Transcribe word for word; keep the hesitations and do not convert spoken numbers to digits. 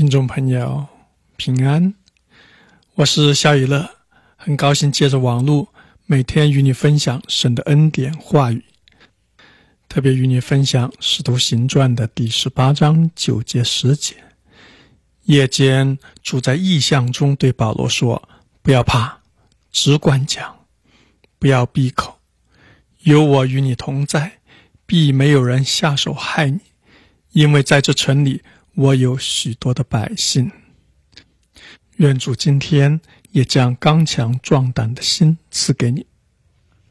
听众朋友平安，我是萧以乐，很高兴借着网络每天与你分享神的恩典话语，特别与你分享使徒行传的第十八章九节十节。夜间主在异象中对保罗说，不要怕，只管讲，不要闭口，有我与你同在，必没有人下手害你，因为在这城里我有许多的百姓。愿主今天也将刚强壮胆的心赐给你，